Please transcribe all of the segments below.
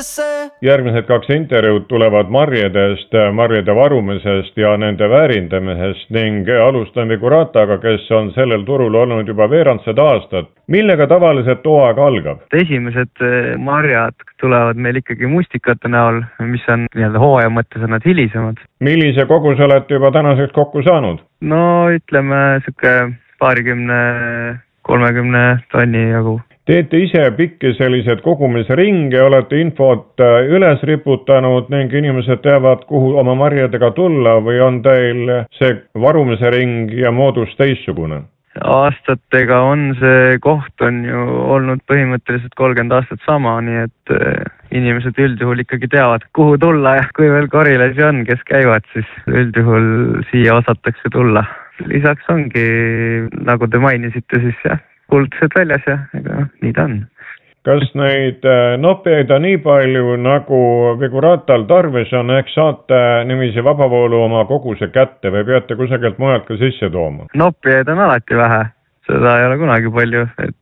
Eestisse. Järgmised 2 intervjuud tulevad marjedest, marjede varumisest ja nende väärindamisest ning alustan Vigurataga, kes on sellel turul olnud juba veerandsed aastad. Millega tavaliselt hooaeg algab? Esimesed marjad tulevad meil ikkagi mustikate näol, mis on nii-öelda hooaja mõttes on nad hilisemad. Millise koguse olete juba tänaseks kokku saanud? No ütleme siuke 20-30 tonni jagu. Teete ise pikki sellised kogumisringe, olete infot üles riputanud ning inimesed teavad, kuhu oma marjadega tulla või on teil see varumise ring ja moodus teistsugune? Aastatega on see koht on ju olnud põhimõtteliselt 30 aastat sama, nii et inimesed üldjuhul ikkagi teavad, kuhu tulla ja kui veel korilasi on, kes käivad, siis üldjuhul siia osatakse tulla. Lisaks ongi, nagu te mainisite, siis jah, kuldused väljas ja ega nii ta on. Kas neid nopjaid on nii palju, nagu Viguratal tarvis on, ehk saate nimisi vabavoolu oma koguse kätte või peate kusagilt mujalt ka sisse tooma? Nopjaid on alati vähe, seda ei ole kunagi palju, et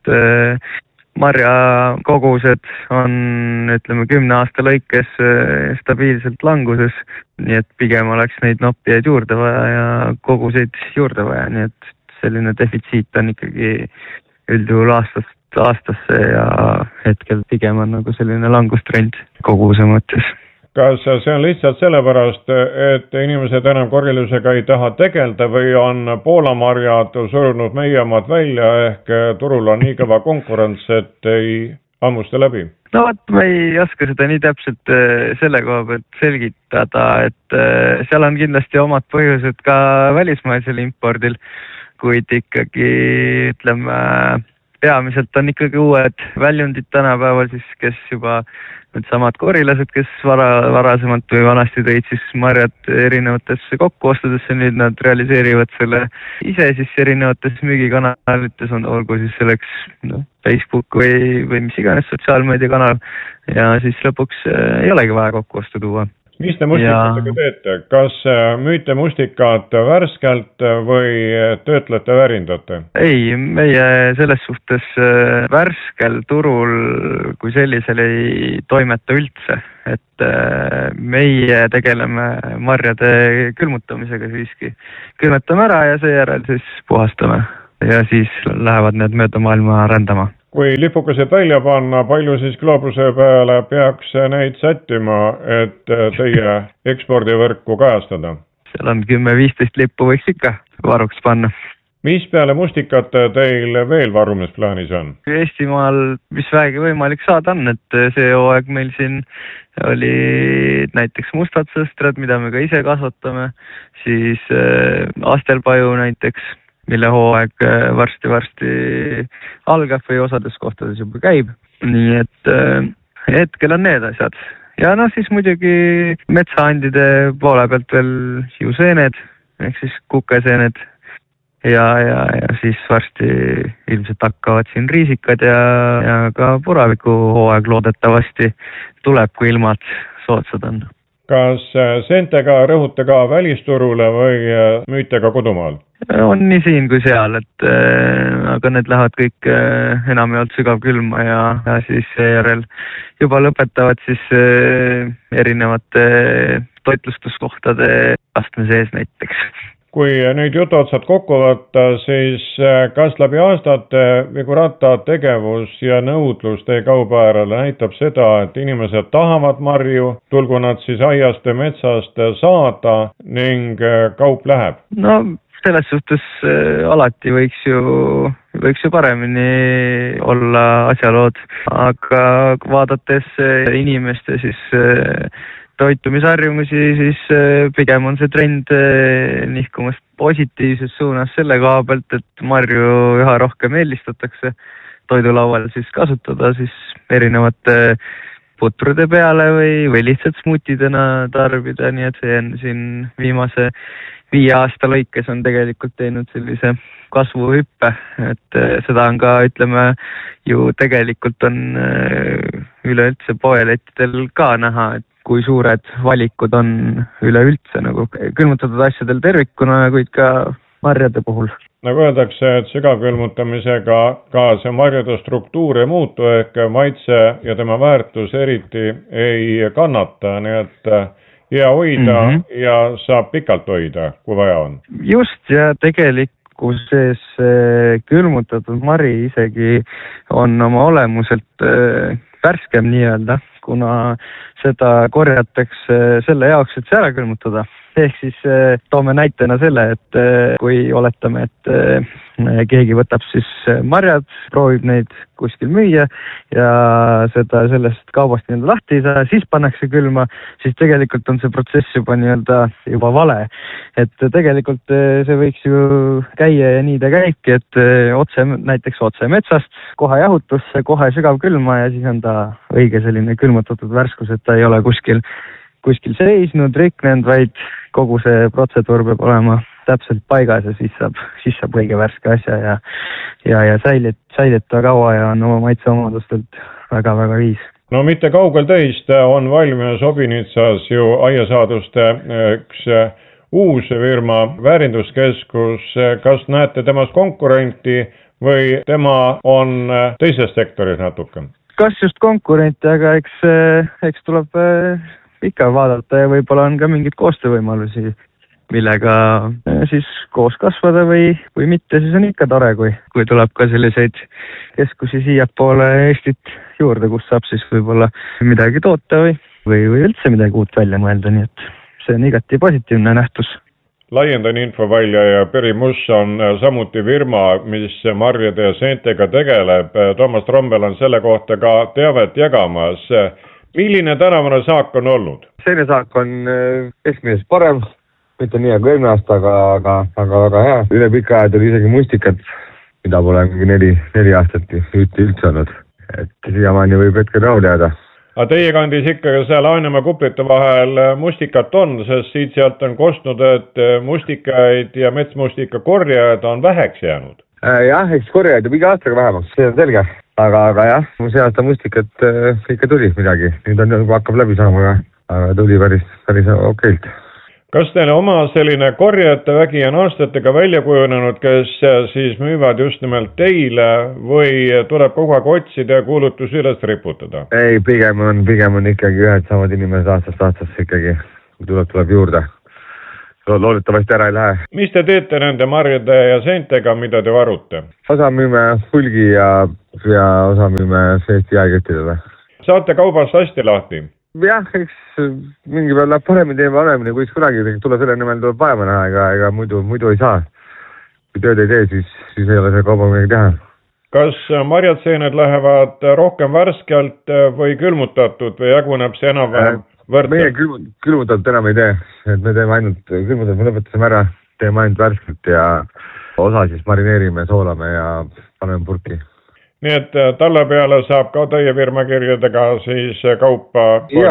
marja kogused on, ütleme, 10 aasta lõikes stabiilselt languses, nii et pigem oleks neid nopjaid juurde vaja ja koguseid juurde vaja, nii et selline defitsiit on ikkagi üldjuhul aastasse ja hetkel pigem on nagu selline langustrend koguse mõttes. Kas see on lihtsalt sellepärast, et inimesed enam korilusega ei taha tegelda või on poolamarjad surunud meie omad välja ehk turul on nii kõva konkurents, et ei hammusta läbi? No vot, ma ei oska seda nii täpselt selle koha pealt selgitada, et seal on kindlasti omad põhjused ka välismaisel impordil, kuid ikkagi ütleme, peamiselt on ikkagi uued väljundid tänapäeval siis, kes juba need samad korilased, kes varasemalt või vanasti tõid siis marjad erinevatesse kokkuostudesse, nüüd nad realiseerivad selle ise siis erinevates müügikanalites, olgu siis selleks Facebook või mis iganes sotsiaalmeediakanal ja siis lõpuks ei olegi vaja kokkuostu tuua. Mis te mustikatega teete? Kas müüte mustikat värskelt või töötlete väärindate? Ei, meie selles suhtes värskel turul kui sellisel ei toimeta üldse, et meie tegeleme marjade külmutamisega siiski. Külmetame ära ja seejärel siis puhastame ja siis lähevad need mööda maailma rändama. Kui lipukesed välja panna, palju siis gloobuse peale peaks neid sättima, et teie ekspordivõrku kajastada? Seal on 10-15 lippu võiks ikka varuks panna. Mis peale mustikate teil veel varumisplaanis on? Eestimaal, mis vähegi võimalik saada on, et see hooaeg meil siin oli näiteks mustad sõstrad, mida me ka ise kasvatame, siis astelpaju näiteks, mille hooaeg varsti algab või osades kohtades juba käib. Nii et hetkel on need asjad. Ja siis muidugi metsaandide poole pealt veel juuseened, ehk siis kukeseened ja siis varsti ilmselt hakkavad siin riisikad ja ka puraviku hooaeg loodetavasti tuleb, kui ilmad soodsad on. Kas seentega rõhute ka välisturule või müüte ka kodumaal? On nii siin kui seal, et aga need lähevad kõik enamjaolt sügavkülma ja siis seejärel juba lõpetavad siis erinevate toitlustuskohtade astme sees näiteks. Kui nüüd jutuotsad kokku võtta, siis kas läbi aastate Vigurata tegevus ja nõudlus teie kaubaäärale näitab seda, et inimesed tahavad marju, tulgu nad siis aiast ja metsast saada ning kaup läheb? No selles suhtes alati võiks ju paremini olla asjalood, aga vaadates inimeste siis toitumisharjumusi, siis pigem on see trend nihkumast positiivses suunas selle koha pealt, et marju üha rohkem eelistatakse toidulaual siis kasutada siis erinevate putrude peale või lihtsalt smuutidena tarbida, nii et see on siin viimase 5 aasta lõikes on tegelikult teinud sellise kasvuhüppe, et seda on ka, ütleme, ju tegelikult on üleüldse poelettidel ka näha, et kui suured valikud on üleüldse nagu külmutatud asjadel tervikuna, kuid ka marjade puhul. nagu öeldakse, et sügavkülmutamisega ka see marjade struktuur ei muutu ehk maitse ja tema väärtus eriti ei kannata, nii et hea hoida ja saab pikalt hoida, kui vaja on. Just, ja tegelikkuses külmutatud mari isegi on oma olemuselt värskem nii-öelda, kuna seda korjatakse selle jaoks, et see ära külmutada. Ehk siis toome näitena selle, et kui oletame, et keegi võtab siis marjad, proovib neid kuskil müüa ja sellest kaubast nii-öelda lahti ei saa, siis pannakse külma, siis tegelikult on see protsess juba vale. Et tegelikult see võiks ju käia ja nii ta käibki, et näiteks otse metsast, kohe jahutusse, kohe sügavkülma ja siis on ta õige selline külmutatud värskus, et ta ei ole kuskil seisnud, riknenud, vaid kogu see protseduur peab olema täpselt paigas ja siis saab õige värske asja ja säilita kaua ja on oma maitseomadustelt väga-väga viis. No mitte kaugel teist on valmimas Obinitsas ju aiasaaduste üks uus firma Väärinduskeskus. Kas näete temas konkurenti või tema on teises sektoris natuke? Kas just konkurenti, aga eks tuleb ikka vaadata ja võib-olla on ka mingid koostöövõimalusi, millega siis koos kasvada või mitte, siis on ikka tore, kui tuleb ka selliseid keskusi siiapoole Eestit juurde, kus saab siis võib-olla midagi toota või üldse midagi uut välja mõelda, nii et see on igati positiivne nähtus. Laiendan info välja ja Perimus on samuti firma, mis marjade ja seentega tegeleb. Toomas Trombel on selle kohta ka teavet jagamas. Milline tänavune saak on olnud? Selline saak on keskmisest parem, mitte nii nagu eelmine aasta, aga väga hea. Üle pika aja tuli isegi mustikat, mida pole mingi 4 aastat üldse olnud. Et siiamaani võib hetkel rahul jääda. Aga teie kandis ikkagi seal Ainemaa kuplite vahel mustikat on, sest siit-sealt on kostnud, et mustikaid ja metsmustika korjajaid on väheks jäänud. Jah, eks korjajaid juba iga aastaga vähemaks, see on selge. Aga jah, see aasta mustikat ikka tuli midagi. Nüüd on juba hakkab läbi saama, aga tuli päris okeilt. Kas teil oma selline korjajate vägi on aastatega välja kujunenud, kes siis müüvad just nimelt teile või tuleb kogu aeg otsida ja kuulutusi üles riputada? Ei, pigem on ikkagi ühed samad inimesed aastast ikkagi tuleb juurde. Loodetavasti ära ei lähe. Mis te teete nende marjade ja seentega, mida te varute? Osa müüme hulgi ja osa müüme Eesti jaekettidele. Saate kaubast hästi lahti? Jah, eks mingi peal läheb paremini, kui kunagi tuleb selle nimel tuleb vaeva näha, ega muidu ei saa. Kui tööd ei tee, siis ei ole see kauba midagi teha. Kas marjad-seened lähevad rohkem värskelt või külmutatud või jaguneb see enam-vähem? Meie külmutatud enam ei tee, et me teeme ainult külmutatud, me lõpetasime ära, teeme ainult värskelt ja osa siis marineerime, soolame ja paneme purki. Nii et talle peale saab ka teie firma kirjadega siis kaupa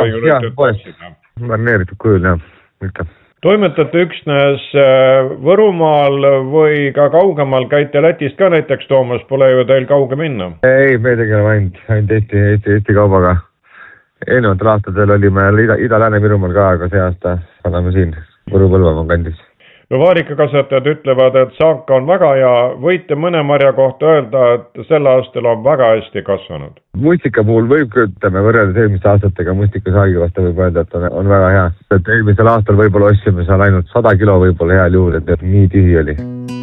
marineeritud kujul, jah, ikka. Toimetate üksnes Võrumaal või ka kaugemal, käite Lätist ka näiteks toomas, pole ju teil kauge minna? Ei, me tegeleme ainult Eesti kaubaga. Eelnevatel aastatel olime Ida-Lääne-Virumaal ka, aga see aasta oleme siin Võru-Põlvamaa kandis. No vaarikakasvatajad ütlevad, et saak on väga hea. Võite mõne marja kohta öelda, et sel aastal on väga hästi kasvanud? Mustika puhul võib võrreldes eelmiste aastatega mustika saagi vastu võib öelda, et on väga hea. Et eelmisel aastal võib-olla ostsime seal ainult 100 kilo võib-olla heal juhul, et nii tühi oli.